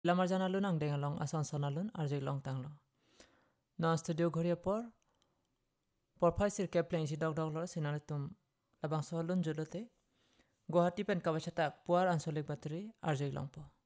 Lamar janalun ang dengalong ason sonalun arjek long tanglo. Non studio ঘুরিয়ে por ফাইসির ক্যাপ্লেন সি doc doc সিনালে তুম labang sohalun jolote Guwahati pen kabachata puar ansolik bateri arjek longpo.